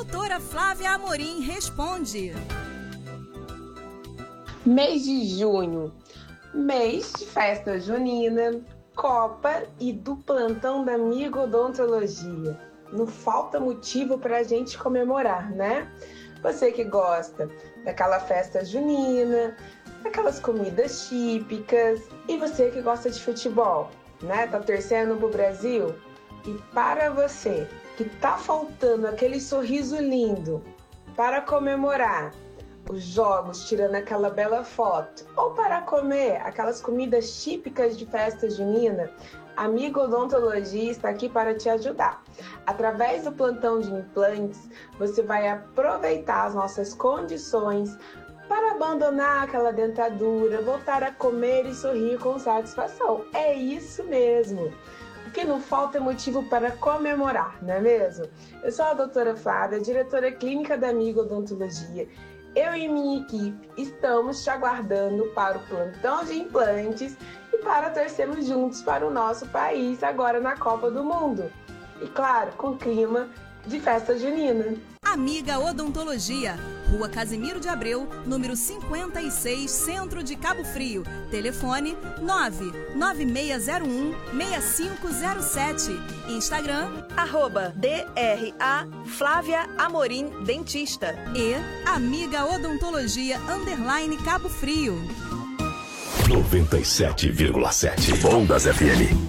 doutora Flávia Amorim responde. Mês de junho, mês de festa junina, Copa e do plantão da Amiga Odontologia. Não falta motivo para a gente comemorar, né? Você que gosta daquela festa junina, daquelas comidas típicas, e você que gosta de futebol, né? Tá torcendo pro Brasil? E para você que tá faltando aquele sorriso lindo para comemorar os jogos, tirando aquela bela foto, ou para comer aquelas comidas típicas de festa junina, a Amiga Odontologia está aqui para te ajudar. Através do plantão de implantes, você vai aproveitar as nossas condições para abandonar aquela dentadura, voltar a comer e sorrir com satisfação. É isso mesmo! O que não falta é motivo para comemorar, não é mesmo? Eu sou a doutora Flávia, diretora clínica da Amiga Odontologia. Eu e minha equipe estamos te aguardando para o plantão de implantes e para torcermos juntos para o nosso país agora na Copa do Mundo. E claro, com clima de festa junina. Amiga Odontologia, Rua Casimiro de Abreu, número 56, Centro de Cabo Frio. Telefone 99601-6507. Instagram, @DRA Flávia Amorim Dentista. E Amiga Odontologia _Cabo Frio. 97,7 Ondas FM.